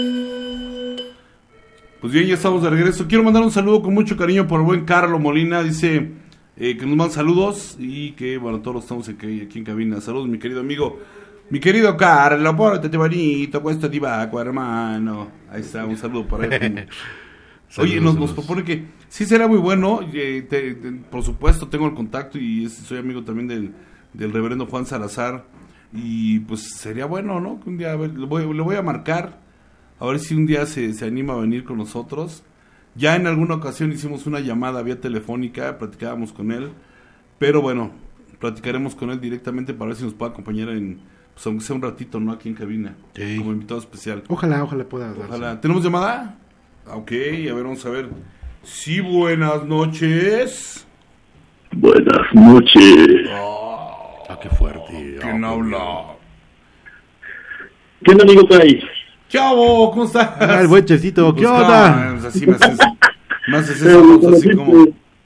Pues bien, ya estamos de regreso. Quiero mandar un saludo con mucho cariño por el buen Carlos Molina. Dice que nos manda saludos y que, bueno, todos estamos aquí en cabina. Saludos, mi querido amigo. Mi querido Carlos, pórtate bonito, cuesta tibaco, hermano. Ahí está, un saludo para él. Oye, nos propone que sí será muy bueno. Por supuesto, tengo el contacto y soy amigo también del reverendo Juan Salazar. Y pues sería bueno, ¿no? Que un día, a ver, le voy a marcar. A ver si un día se anima a venir con nosotros. Ya en alguna ocasión hicimos una llamada vía telefónica, platicábamos con él. Pero bueno, platicaremos con él directamente para ver si nos puede acompañar pues aunque sea un ratito, ¿no? Aquí en cabina, sí, como invitado especial. Ojalá pueda darse. Ojalá. ¿Tenemos llamada? Ok, a ver, vamos a ver. Sí, buenas noches. Buenas noches. Qué fuerte. ¿Quién habla? ¿Qué onda, amigo Kai? Chavo, ¿cómo estás? El buen Chefcito, ¿qué onda? Así me haces esa voz así como...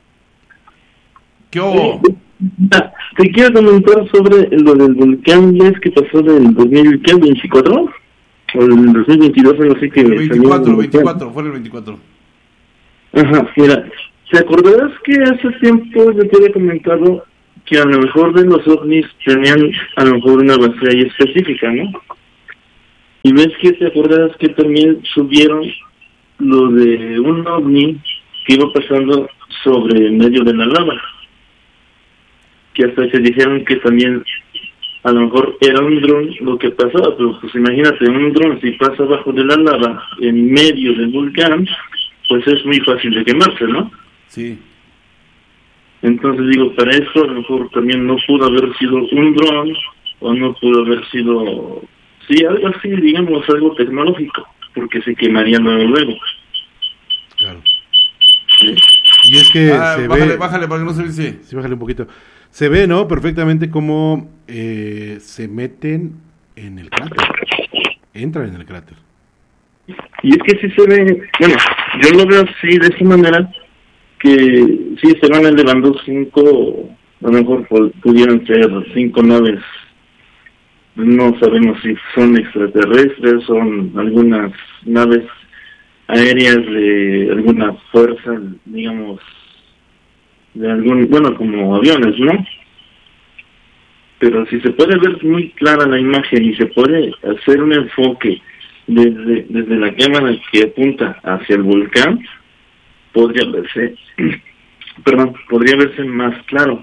¿Qué hubo? Te quiero comentar sobre lo del volcán, ¿ves? Que pasó del 2024 o el 2022, algo así que... El 24, fue el 24. Ajá, mira, ¿te acordarás que hace tiempo yo te había comentado que a lo mejor de los ovnis tenían a lo mejor una base ahí específica, ¿no? Y ves que te acordarás que también subieron lo de un ovni que iba pasando sobre medio de la lava, que hasta se dijeron que también a lo mejor era un dron lo que pasaba, pero pues imagínate, un dron si pasa abajo de la lava en medio del volcán, pues es muy fácil de quemarse, ¿no? Sí. Entonces digo, para eso a lo mejor también no pudo haber sido un dron, o no pudo haber sido, sí, algo así, digamos, algo tecnológico, porque se quemaría luego. Claro. Sí. Y es que se ve... Bájale para que no se dice. Sí, bájale un poquito. Se ve, ¿no? Perfectamente cómo se meten en el cráter. Entran en el cráter. Y es que sí se ve, bueno, yo lo veo así, de esa manera, que sí se van elevando 5, a lo mejor pudieran ser 5 naves, no sabemos si son extraterrestres, son algunas naves aéreas de alguna fuerza, digamos, de algún, bueno, como aviones, ¿no? Pero si se puede ver muy clara la imagen y se puede hacer un enfoque desde la cámara que apunta hacia el volcán, podría verse más claro.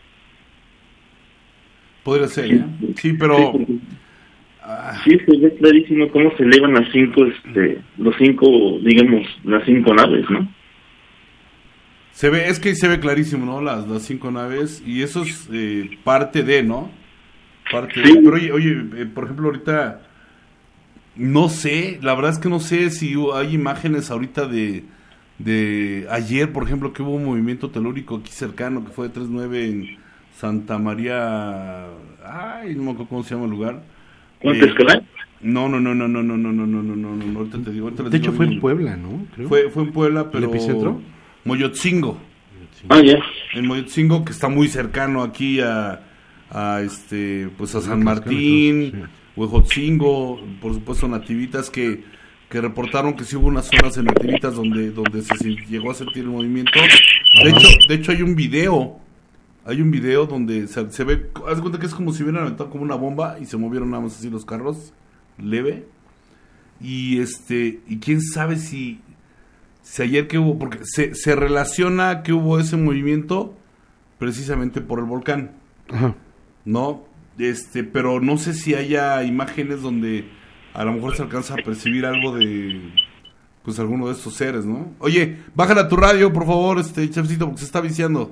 Podría ser, ¿eh? Sí, pero... Sí, se ve clarísimo cómo se elevan las 5, los 5, digamos, las 5 naves, ¿no? Es que se ve clarísimo, ¿no? Las 5 naves, y eso es parte de, ¿no? Sí. Pero oye, por ejemplo, ahorita, no sé, la verdad es que no sé si hay imágenes ahorita de ayer, por ejemplo, que hubo un movimiento telúrico aquí cercano, que fue de 3.9 en Santa María, no me acuerdo cómo se llama el lugar. ¿Escolar? No, ahorita te digo. De hecho fue en Puebla, ¿no? Creo. Fue en Puebla, pero... ¿El epicentro? Moyotzingo, en Moyotzingo, que está muy cercano aquí a San Martín, sí. Huejotzingo, por supuesto Nativitas, que reportaron que sí hubo unas zonas en Nativitas donde se llegó a sentir el movimiento. De hecho hay un video donde se ve, haz de cuenta que es como si hubieran aventado como una bomba y se movieron nada más así los carros, leve, y quién sabe si ayer que hubo, porque se relaciona que hubo ese movimiento precisamente por el volcán. Ajá. ¿No? Pero no sé si haya imágenes donde a lo mejor se alcanza a percibir algo de, pues, alguno de estos seres, ¿no? Oye, bájale a tu radio, por favor, chefcito, porque se está viciando.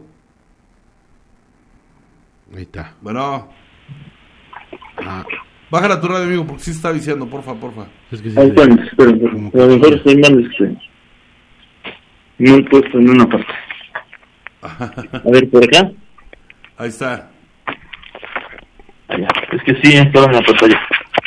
Ahí está. Bueno. Bájale a tu radio, amigo, porque sí se está viciando, porfa. Es que sí, ahí está, pero a lo mejor estoy mal, muy puesto en una parte. A ver, por acá. Ahí está. Allá. Es que sí, estaba en la pantalla.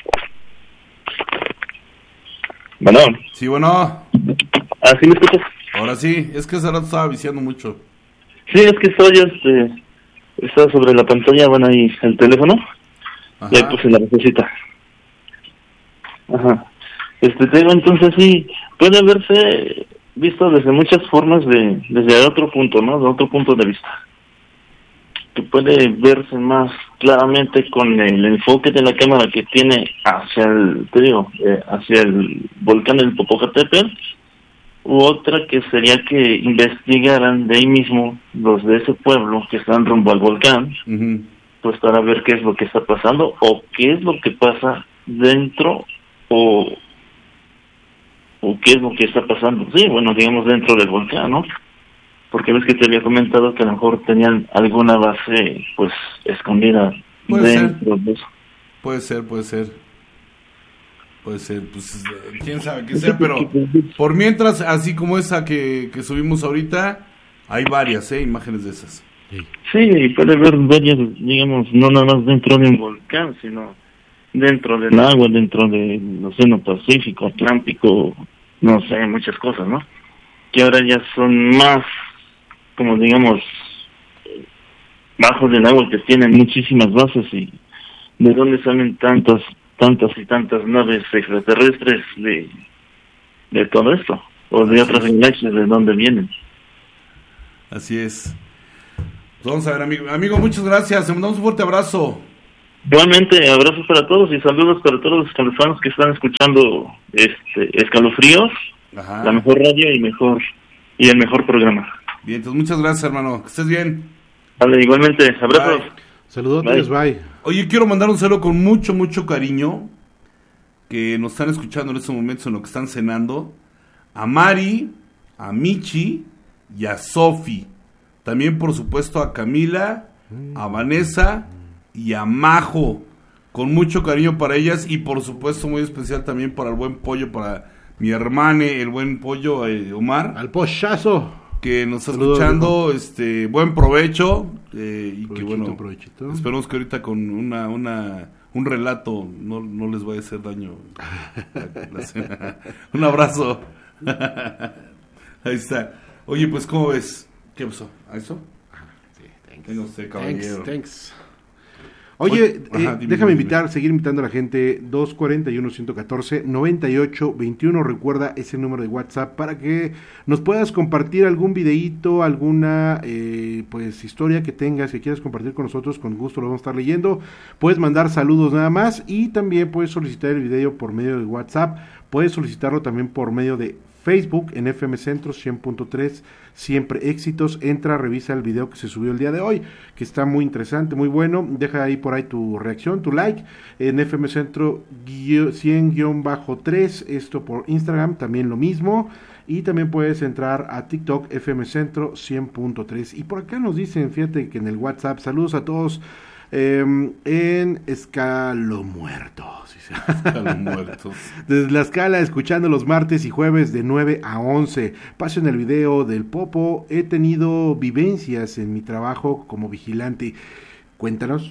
Bueno. Sí, bueno. ¿Sí me escuchas? Ahora sí, es que hace rato estaba viciando mucho. Sí, es que estaba sobre la pantalla, bueno, ahí el teléfono. Ajá. Y ahí puse la vocecita. Ajá. Te digo, entonces sí, puede verse visto desde muchas formas, desde otro punto, ¿no? De otro punto de vista. Que puede verse más claramente con el enfoque de la cámara que tiene hacia hacia el volcán del Popocatépetl, u otra que sería que investigaran de ahí mismo los de ese pueblo que están rumbo al volcán, pues para ver qué es lo que está pasando o qué es lo que pasa dentro o qué es lo que está pasando, sí, bueno, digamos dentro del volcán, ¿no? Porque ves que te había comentado que a lo mejor tenían alguna base, pues, escondida dentro de eso. Puede ser, pues, quién sabe qué sea, pero por mientras, así como esa que subimos ahorita, hay varias, imágenes de esas. Sí, puede ver varias, digamos, no nada más dentro de un volcán, sino dentro del agua, dentro del Océano Pacífico, Atlántico, no sé, muchas cosas, ¿no? Que ahora ya son más, como digamos, bajo del agua, que tienen muchísimas bases. Y de dónde salen tantas y tantas naves extraterrestres de todo esto, o de otras galaxias, de dónde vienen. Así es. Vamos a ver, amigo, muchas gracias, te mandamos un fuerte abrazo. Igualmente, abrazos para todos y saludos para todos los escalofríos que están escuchando Escalofríos, la mejor radio y el mejor programa. Bien, entonces muchas gracias, hermano, que estés bien. Vale, igualmente, abrazos. Saludos, bye. Oye, quiero mandar un saludo con mucho, mucho cariño, que nos están escuchando en estos momentos en lo que están cenando, a Mari, a Michi y a Sofi. También, por supuesto, a Camila, a Vanessa y a Majo, con mucho cariño para ellas, y por supuesto muy especial también para el buen pollo, para mi hermane, el buen pollo Omar, al pochazo, que nos está escuchando. Buen provecho, y que bueno, provechito. Esperemos que ahorita con un relato no les vaya a hacer daño la cena. Un abrazo. Ahí está. Oye, pues, ¿cómo ves? ¿Qué pasó? ¿A eso? Sí, Tenga usted, caballero. Thanks. Oye, déjame seguir invitando a la gente. 241-114-9821. Recuerda ese número de WhatsApp para que nos puedas compartir algún videíto, alguna pues historia que tengas, que quieras compartir con nosotros. Con gusto lo vamos a estar leyendo. Puedes mandar saludos nada más, y también puedes solicitar el video por medio de WhatsApp. Puedes solicitarlo también por medio de Facebook en FM Centro 100.3, siempre éxitos. Entra, revisa el video que se subió el día de hoy, que está muy interesante, muy bueno. Deja ahí por ahí tu reacción, tu like en FM Centro 100-3, esto por Instagram, también lo mismo. Y también puedes entrar a TikTok FM Centro 100.3. Y por acá nos dicen, fíjate que en el WhatsApp, saludos a todos en Escalomuertos. Desde la escala, escuchando los martes y jueves de 9 a 11. Paso en el video del Popo. He tenido vivencias en mi trabajo como vigilante. Cuéntanos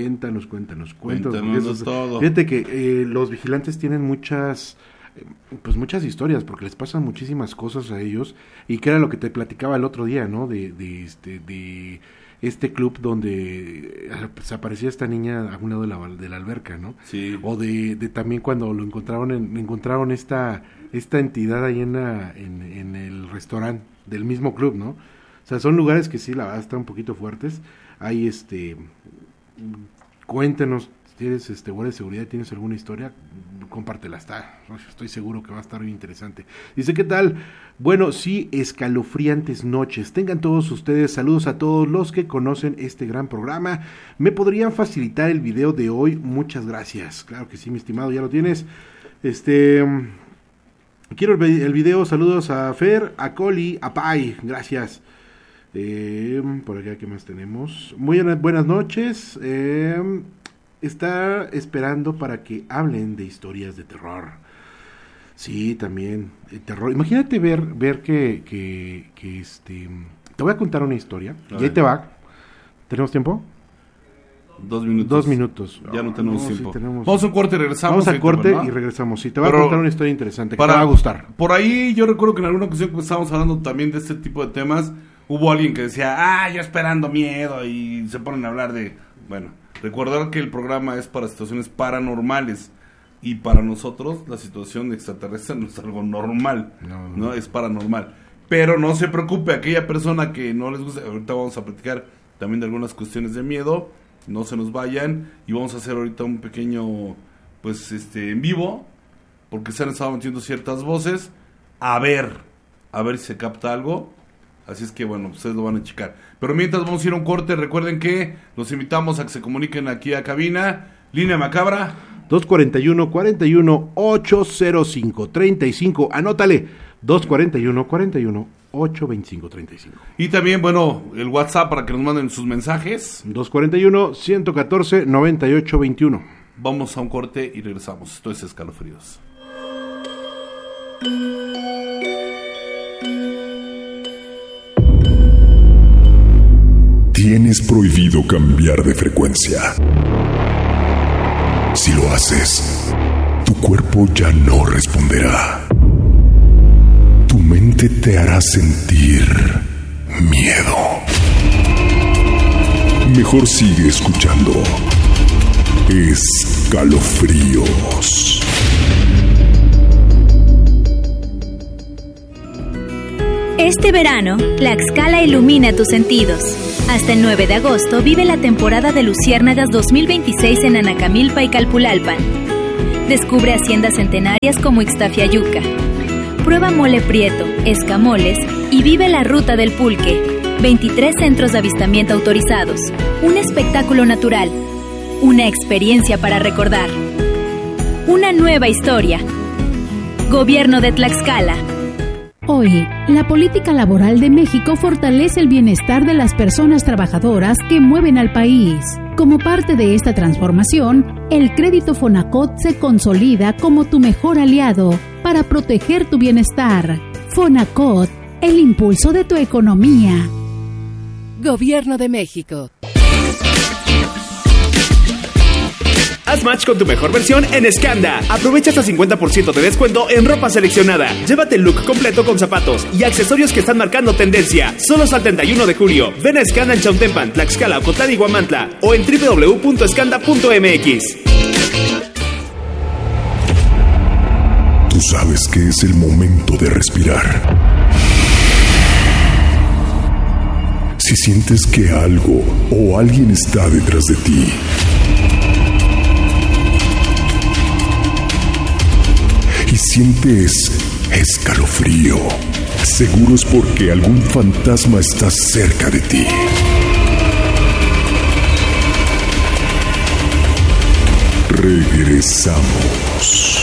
todo. Fíjate que los vigilantes tienen muchas historias, porque les pasan muchísimas cosas a ellos, y que era lo que te platicaba el otro día, ¿no? De este club donde se aparecía esta niña a un lado de la alberca, ¿no? Sí. O de también cuando lo encontraron esta entidad ahí en el restaurante del mismo club, ¿no? O sea, son lugares que sí, la verdad, están un poquito fuertes. Hay cuéntenos, si tienes guardia de seguridad, tienes alguna historia, compártela, estoy seguro que va a estar muy interesante. Dice, ¿qué tal? Bueno, sí, escalofriantes noches. Tengan todos ustedes, saludos a todos los que conocen este gran programa. ¿Me podrían facilitar el video de hoy? Muchas gracias. Claro que sí, mi estimado, ya lo tienes. Quiero el video. Saludos a Fer, a Coli, a Pai, gracias. Por acá, ¿qué más tenemos? Muy buenas noches. Está esperando para que hablen de historias de terror. Sí, también terror. Imagínate ver que te voy a contar una historia. Y ahí te va. ¿Tenemos tiempo? 2 minutos. 2 minutos. Ya no tenemos tiempo. Sí, vamos a un corte y regresamos. Vamos a corte y regresamos. Sí, te voy a contar una historia interesante que te va a gustar. Por ahí yo recuerdo que en alguna ocasión que estábamos hablando también de este tipo de temas, hubo alguien que decía, yo esperando miedo, y se ponen a hablar de... Bueno, recordar que el programa es para situaciones paranormales. y para nosotros la situación extraterrestre no es algo normal, no es paranormal. Pero no se preocupe, aquella persona que no les gusta, ahorita vamos a platicar también de algunas cuestiones de miedo, no se nos vayan, y vamos a hacer ahorita un pequeño, pues, en vivo, porque se han estado metiendo ciertas voces, a ver si se capta algo. Así es que, bueno, ustedes lo van a checar. Pero mientras vamos a ir a un corte, recuerden que los invitamos a que se comuniquen aquí a cabina. Línea macabra 241-41-805-35. Anótale, 241-41-825-35. Y también, bueno, el WhatsApp para que nos manden sus mensajes. 241-114-9821. Vamos a un corte y regresamos. Esto es Escalofríos. Tienes prohibido cambiar de frecuencia. Si lo haces, tu cuerpo ya no responderá. Tu mente te hará sentir miedo. Mejor sigue escuchando Escalofríos. Este verano, Tlaxcala ilumina tus sentidos. Hasta el 9 de agosto vive la temporada de Luciérnagas 2026 en Anacamilpa y Calpulalpan. Descubre haciendas centenarias como Ixtafiayuca. Prueba mole prieto, escamoles y vive la ruta del pulque. 23 centros de avistamiento autorizados. Un espectáculo natural. Una experiencia para recordar. Una nueva historia. Gobierno de Tlaxcala. Hoy, la política laboral de México fortalece el bienestar de las personas trabajadoras que mueven al país. Como parte de esta transformación, el crédito Fonacot se consolida como tu mejor aliado para proteger tu bienestar. Fonacot, el impulso de tu economía. Gobierno de México. Haz match con tu mejor versión en Skanda. Aprovecha hasta 50% de descuento en ropa seleccionada. Llévate el look completo con zapatos y accesorios que están marcando tendencia. Solo hasta el 31 de julio. Ven a Skanda en Chautempan, Tlaxcala, Ocotlán y Huamantla. O en www.skanda.mx. Tú sabes que es el momento de respirar. Si sientes que algo o alguien está detrás de ti, y sientes escalofrío, seguro es porque algún fantasma está cerca de ti. Regresamos.